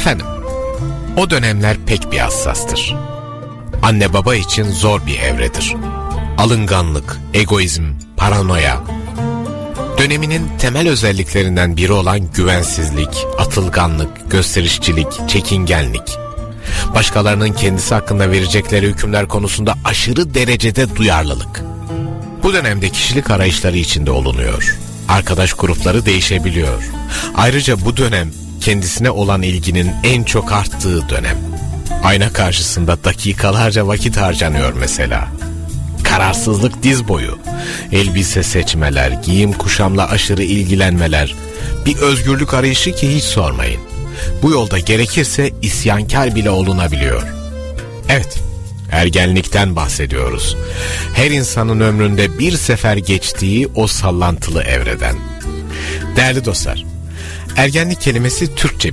Efendim, o dönemler pek bir hassastır. Anne baba için zor bir evredir. Alınganlık, egoizm, paranoya. Döneminin temel özelliklerinden biri olan güvensizlik, atılganlık, gösterişçilik, çekingenlik. Başkalarının kendisi hakkında verecekleri hükümler konusunda aşırı derecede duyarlılık. Bu dönemde kişilik arayışları içinde olunuyor. Arkadaş grupları değişebiliyor. Ayrıca bu dönem kendisine olan ilginin en çok arttığı dönem. Ayna karşısında dakikalarca vakit harcanıyor mesela. Kararsızlık diz boyu. Elbise seçmeler, giyim kuşamla aşırı ilgilenmeler. Bir özgürlük arayışı ki hiç sormayın. Bu yolda gerekirse isyankar bile olunabiliyor. Evet, ergenlikten bahsediyoruz. Her insanın ömründe bir sefer geçtiği o sallantılı evreden. Değerli dostlar, ergenlik kelimesi Türkçe